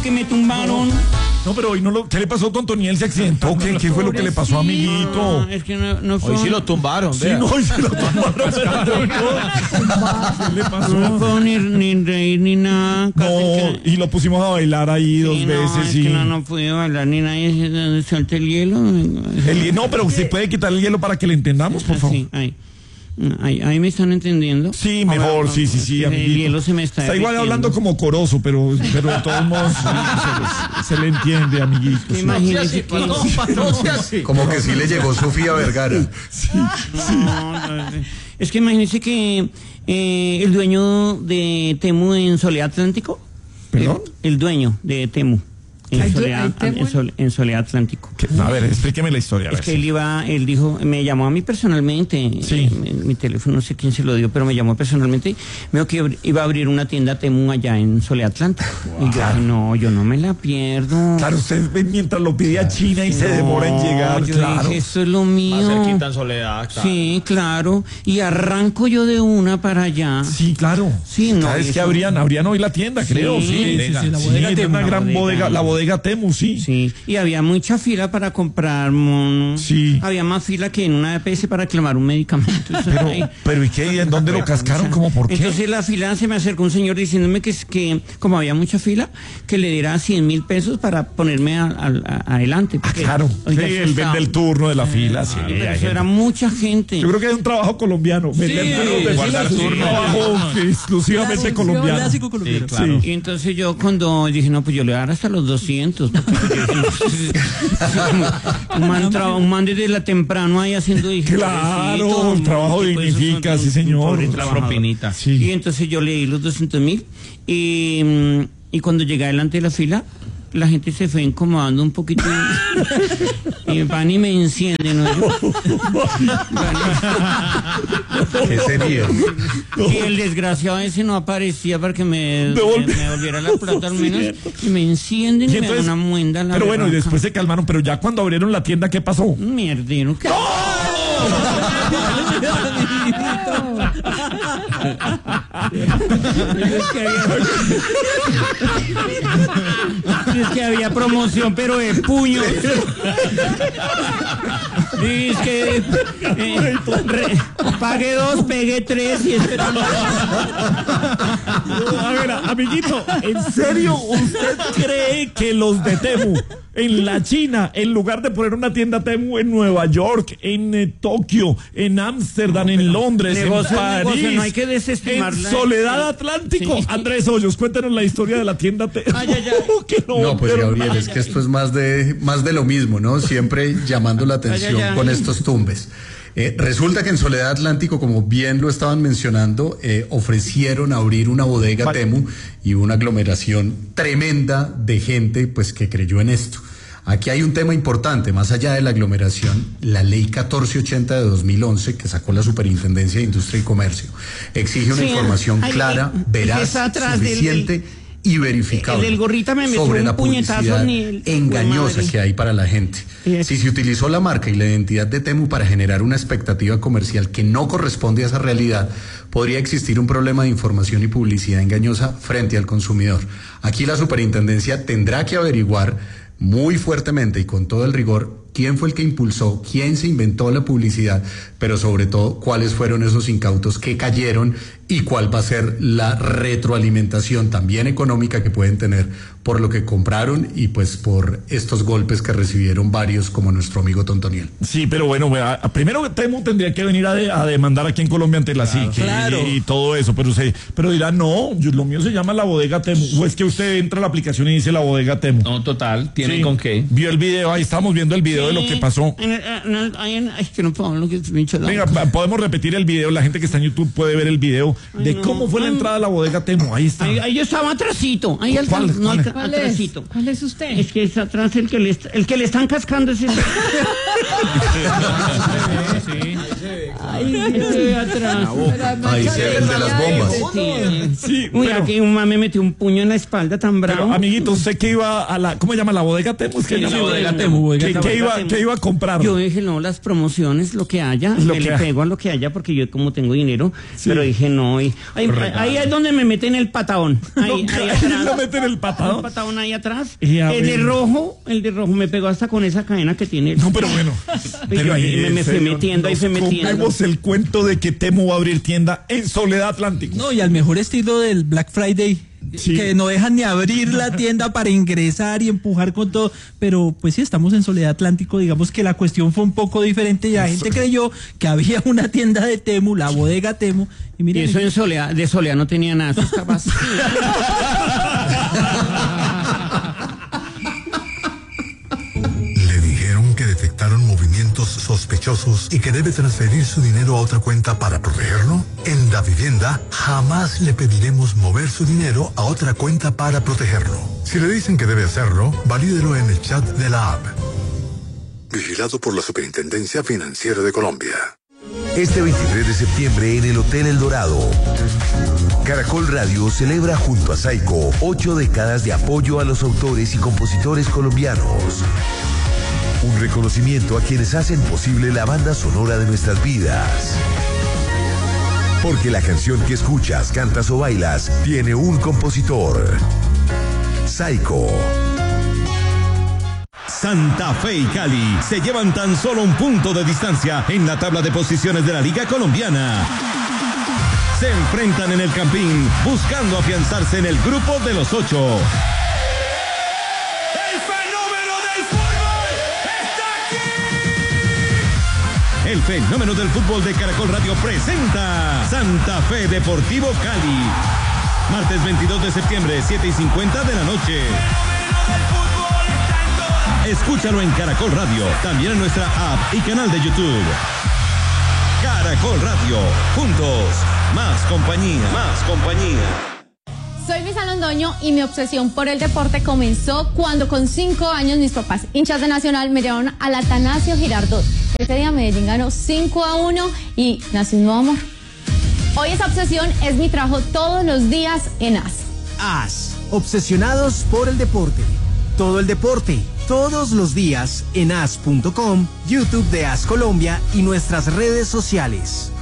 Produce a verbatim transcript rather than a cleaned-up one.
que me tumbaron. No, pero hoy no lo... ¿Qué le pasó a Don Toniel? ¿Se accidentó? ¿Qué, ¿Qué fue lo que le pasó, amiguito? No, es que no, no fue... Hoy sí lo tumbaron, Sí, vea. no, hoy sí lo tumbaron. ¿Qué le pasó? No puedo ni, ni reír ni nada. casi No, que- y lo pusimos a bailar ahí dos Sí, no, veces, es sí. que no, no pude bailar ni nada. y se- Suelta el hielo. El- no, pero se puede quitar el hielo para que le entendamos, por favor. Sí, ahí. Ahí, ahí me están entendiendo. Sí, mejor, Ahora, sí, sí, sí, el amiguito. hielo se me está Está igual derritiendo. hablando como coroso, pero, pero de todos modos se, se le entiende, amiguito. sí. Imagínese que... No sea así. Como que sí le llegó Sofía Vergara. No, no, es que imagínese que eh, el dueño de Temu en Soledad Atlántico. ¿Perdón? El, el dueño de Temu. En ¿Hay du- Soledad, hay Temu en, Sol- en Soledad Atlántico. ¿Qué? A ver, explíqueme la historia. A Es ver, que sí. él iba, él dijo, me llamó a mí personalmente, Sí. eh, mi, mi teléfono, no sé quién se lo dio, pero me llamó personalmente, me dijo que abri- iba a abrir una tienda Temu allá en Soledad Atlántico. Y yo dije, no, yo no me la pierdo. Claro, usted ve mientras lo pide a China y se No, demora en llegar, yo claro. dije, eso es lo mío. Más cerquita en Soledad, claro. Sí, claro. Y arranco yo de una para allá. Sí, claro. Sí, no, ¿Sabes eso- que abrían, abrían hoy la tienda, creo? Sí, Sí, sí, sí, sí, la Sí, bodega es Temu, una la gran bodega. bodega, la bodega Temu, sí. Sí, y había mucha fila para comprar mono. Sí. Había más fila que en una E P S para reclamar un medicamento. Eso Pero, ahí. pero ¿y qué? ¿Y en dónde lo cascaron? ¿Cómo por qué? Entonces la fila se me acercó un señor diciéndome que, es que como había mucha fila, que le diera cien mil pesos para ponerme a- a- a- adelante. Ah, porque, claro. Sí, oiga, eso el estaba- vende el turno de la fila, sí. Pero hay eso gente. era mucha gente. Yo creo que es un trabajo colombiano. Vender turnos de guardar fila es un turno. trabajo exclusivamente Clásico, colombiano. clásico colombiano. Sí, claro. Sí. Y entonces yo cuando dije, no, pues yo le voy a dar hasta los doscientos. porque un, man traba- un man desde la temprano ahí haciendo... dije, Claro, pobrecito, el trabajo tipo, esos dignifica, son sí, un- señor. un pobre La trabajador. propinita. Sí. Y entonces yo le di los doscientos mil y, mm, y cuando llegué delante de la fila, la gente se fue incomodando un poquito y, y van y me encienden, ¿no? ¿Qué sería? Y el desgraciado ese no aparecía para que me, Devolvi- me, me devolviera la plata al menos. Y me encienden y, Y me dan entonces- una muenda. La Pero bueno, y berraca. después se calmaron, pero ya cuando abrieron la tienda, ¿qué pasó? Un mierdero. ¿Qué? Es que había... Es que había promoción, pero de puños. Y es que eh, re- pagué dos, pegué tres y esperando. A ver, amiguito, ¿en serio usted cree que los de Temu en la China, en lugar de poner una tienda Temu en Nueva York, en eh, Tokio, en Ámsterdam, en Londres, negocio en es París, negocio, no hay que desestimar en la- Soledad Atlántico? Sí. Andrés Hoyos, cuéntanos la historia de la tienda Temu. Ay, ay, ay. Que no, No, pues pero- Gabriel, es que esto es más de, más de lo mismo, ¿no? Siempre llamando la atención Ay, ay, ay. con estos tumbes. Eh, resulta que en Soledad Atlántico, como bien lo estaban mencionando, eh, ofrecieron abrir una bodega Vale. Temu y una aglomeración tremenda de gente pues que creyó en esto. Aquí hay un tema importante, más allá de la aglomeración, la ley catorce ochenta de dos mil once que sacó la Superintendencia de Industria y Comercio exige una Sí, información ay, clara, eh, veraz, está atrás del- suficiente del- y verificable el del gorrita me metió sobre un la puñetazo publicidad ni el- engañosa madre. que hay para la gente. Y es- Si se utilizó la marca y la identidad de Temu para generar una expectativa comercial que no corresponde a esa realidad, podría existir un problema de información y publicidad engañosa frente al consumidor. Aquí la superintendencia tendrá que averiguar muy fuertemente y con todo el rigor quién fue el que impulsó, quién se inventó la publicidad, pero sobre todo cuáles fueron esos incautos que cayeron y cuál va a ser la retroalimentación también económica que pueden tener por lo que compraron y pues por estos golpes que recibieron varios como nuestro amigo Tontoniel. Sí, pero bueno, vea, primero Temu tendría que venir a, de- a demandar aquí en Colombia ante la S I C claro. y, y todo eso, pero se, pero dirá, no, yo- lo mío se llama la bodega Temu, o es que usted entra a la aplicación y dice la bodega Temu. No, total, ¿tiene Sí. con qué? Vio el video, ahí estamos viendo el video de lo que pasó. En el- en el- ahí en- ay, que no puedo hablar, lo que es pinche la- Venga, pa- podemos repetir el video, la gente que está en YouTube puede ver el video de no. cómo fue la Ay. entrada a la bodega Temu, ahí está. Ahí, ahí yo estaba atrasito. Ahí al ¿Cuál? no, al- ¿Cuál es? atrasito. ¿Cuál es usted? Es que es atrás el que le, est- el que le están cascando ese. Ay, estoy atrás. Ahí se ve el de las bombas. Sí. Sí, Uy, pero- aquí un man me metió un puño en la espalda tan bravo. Pero, amiguito, usted que iba a la, ¿cómo se llama? La bodega Temu. ¿Es que Sí, llama? la bodega Temu, bodega ¿Qué, Temu. qué iba, Bodega qué iba a comprar? Yo dije, no, las promociones, lo que haya, Lo me que le haya. pego a lo que haya porque yo como tengo dinero, Sí. pero dije, no, y, ahí, ahí es donde me meten el patadón. Ahí, No, ahí ahí atrás. lo meten el patadón. El patadón ahí atrás. Y a El de ver. rojo, el de rojo me pegó hasta con esa cadena que tiene. No, pero bueno. Pero ahí me- en me fui serio, metiendo, ahí nos fui metiendo. comemos el cuento de que Temu va a abrir tienda en Soledad Atlántico. No, y al mejor estilo del Black Friday, Sí. que no dejan ni abrir la tienda para ingresar y empujar con todo. Pero pues sí, estamos en Soledad Atlántico, digamos que la cuestión fue un poco diferente y la gente creyó que había una tienda de Temu, la bodega Temu, y Y miren, eso en Soledad, de Soledad no tenía nada, eso estaba vacío. Le dijeron que detectaron movimientos sospechosos y que debe transferir su dinero a otra cuenta para protegerlo. En Davivienda jamás le pediremos mover su dinero a otra cuenta para protegerlo. Si le dicen que debe hacerlo, valídelo en el chat de la app. Vigilado por la Superintendencia Financiera de Colombia. Este veintitrés de septiembre en el Hotel El Dorado, Caracol Radio celebra junto a Saico ocho décadas de apoyo a los autores y compositores colombianos. Un reconocimiento a quienes hacen posible la banda sonora de nuestras vidas. Porque la canción que escuchas, cantas o bailas tiene un compositor. Saico. Santa Fe y Cali se llevan tan solo un punto de distancia en la tabla de posiciones de la Liga Colombiana. Se enfrentan en el Campín buscando afianzarse en el grupo de los ocho. ¡El fenómeno del fútbol está aquí! El fenómeno del fútbol de Caracol Radio presenta Santa Fe Deportivo Cali. Martes veintidós de septiembre, siete y cincuenta de la noche. Escúchalo en Caracol Radio, también en nuestra app y canal de YouTube. Caracol Radio, juntos, más compañía, más compañía. Soy Luisa Londoño y mi obsesión por el deporte comenzó cuando con cinco años mis papás, hinchas de Nacional, me llevaron al Atanasio Girardot. Ese día Medellín ganó cinco a uno y nació un nuevo amor. Hoy esa obsesión es mi trabajo todos los días en A S. A S, obsesionados por el deporte. Todo el deporte, todos los días en A S punto com, YouTube de A S Colombia y nuestras redes sociales.